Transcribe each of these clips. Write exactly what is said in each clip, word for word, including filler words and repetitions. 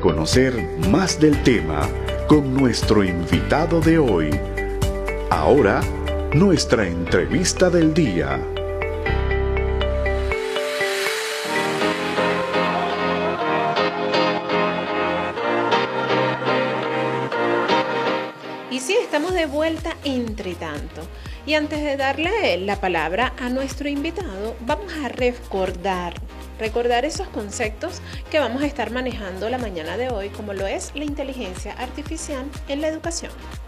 conocer más del tema con nuestro invitado de hoy. Ahora, nuestra entrevista del día. Y sí, estamos de vuelta entre tanto. Y antes de darle la palabra a nuestro invitado, vamos a recordar, recordar esos conceptos que vamos a estar manejando la mañana de hoy, como lo es la inteligencia artificial en la educación.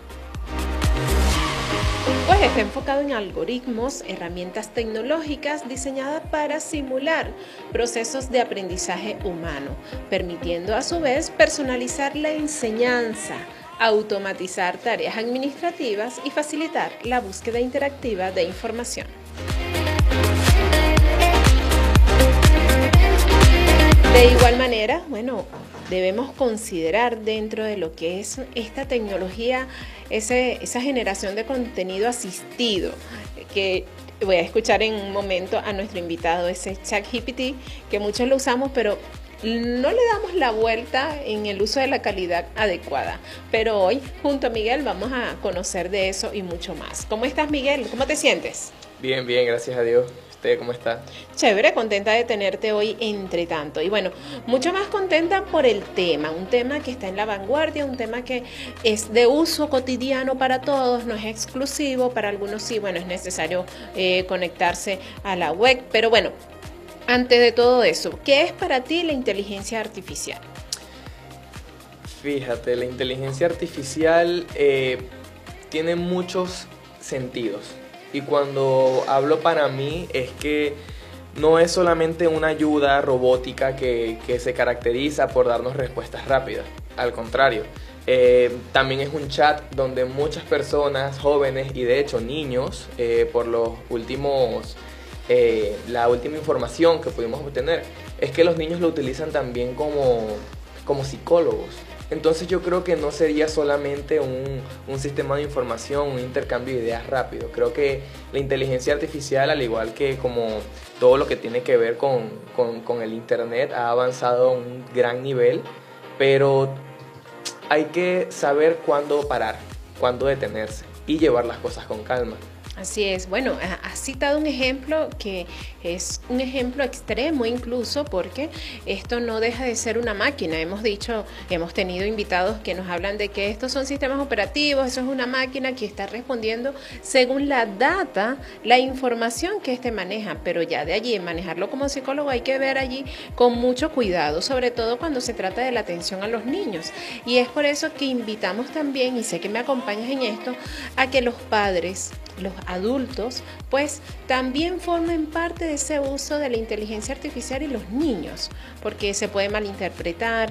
Pues está enfocado en algoritmos, herramientas tecnológicas diseñadas para simular procesos de aprendizaje humano, permitiendo a su vez personalizar la enseñanza, automatizar tareas administrativas y facilitar la búsqueda interactiva de información. De igual manera, bueno, debemos considerar dentro de lo que es esta tecnología, ese, esa generación de contenido asistido, que voy a escuchar en un momento a nuestro invitado, ese ChatGPT, que muchos lo usamos, pero no le damos la vuelta en el uso de la calidad adecuada. Pero hoy, junto a Miguel, vamos a conocer de eso y mucho más. ¿Cómo estás, Miguel? ¿Cómo te sientes? Bien, bien, gracias a Dios. ¿Usted cómo está? Chévere, contenta de tenerte hoy entre tanto. Y bueno, mucho más contenta por el tema, un tema que está en la vanguardia, un tema que es de uso cotidiano para todos, no es exclusivo, para algunos sí, bueno, es necesario eh, conectarse a la web, pero bueno, antes de todo eso, ¿qué es para ti la inteligencia artificial? Fíjate, la inteligencia artificial eh, tiene muchos sentidos. Y cuando hablo para mí es que no es solamente una ayuda robótica que, que se caracteriza por darnos respuestas rápidas. Al contrario, eh, también es un chat donde muchas personas, jóvenes y de hecho niños, eh, por los últimos... Eh, la última información que pudimos obtener es que los niños lo utilizan también como, como psicólogos. Entonces yo creo que no sería solamente un, un sistema de información, un intercambio de ideas rápido. Creo que la inteligencia artificial, al igual que como todo lo que tiene que ver con, con, con el internet, ha avanzado a un gran nivel, pero hay que saber cuándo parar, cuándo detenerse y llevar las cosas con calma. Así es, bueno, has citado un ejemplo que es un ejemplo extremo incluso porque esto no deja de ser una máquina. Hemos dicho, hemos tenido invitados que nos hablan de que estos son sistemas operativos, eso es una máquina que está respondiendo según la data, la información que éste maneja, pero ya de allí, manejarlo como psicólogo hay que ver allí con mucho cuidado, sobre todo cuando se trata de la atención a los niños. Y es por eso que invitamos también, y sé que me acompañas en esto, a que los padres, los adultos, pues también formen parte de ese uso de la inteligencia artificial y los niños, porque se puede malinterpretar.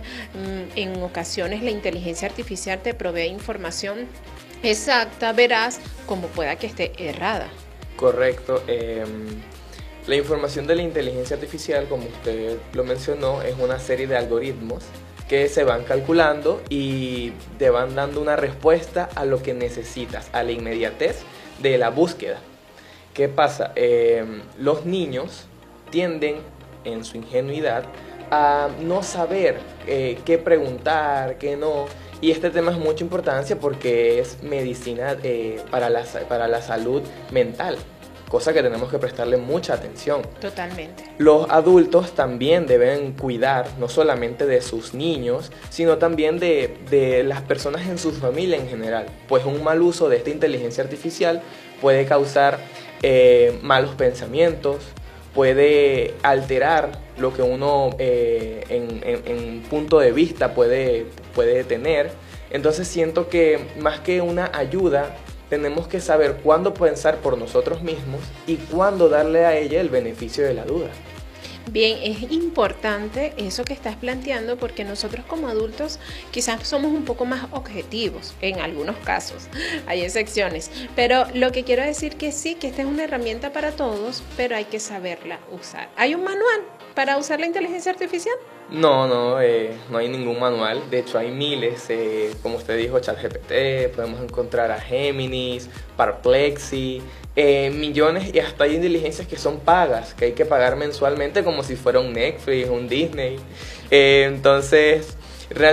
En ocasiones la inteligencia artificial te provee información exacta, veraz, como pueda que esté errada. Correcto. Eh, la información de la inteligencia artificial, como usted lo mencionó, es una serie de algoritmos que se van calculando y te van dando una respuesta a lo que necesitas, a la inmediatez de la búsqueda. ¿Qué pasa? Eh, los niños tienden, en su ingenuidad, a no saber eh, qué preguntar, qué no. Y este tema es mucha importancia porque es medicina eh, para la, para la salud mental, cosa que tenemos que prestarle mucha atención. Totalmente. Los adultos también deben cuidar no solamente de sus niños, sino también de, de las personas en su familia en general, pues un mal uso de esta inteligencia artificial puede causar eh, malos pensamientos, puede alterar lo que uno eh, en, en, en punto de vista puede, puede tener. Entonces siento que más que una ayuda, tenemos que saber cuándo pensar por nosotros mismos y cuándo darle a ella el beneficio de la duda. Bien, es importante eso que estás planteando porque nosotros como adultos quizás somos un poco más objetivos en algunos casos, hay excepciones, pero lo que quiero decir que sí, que esta es una herramienta para todos, pero hay que saberla usar. ¿Hay un manual para usar la inteligencia artificial? No, no, eh, no hay ningún manual. De hecho hay miles, eh, como usted dijo, ChatGPT, podemos encontrar a Géminis, Perplexity, eh, millones, y hasta hay inteligencias que son pagas, que hay que pagar mensualmente como si fuera un Netflix, un Disney. Eh, entonces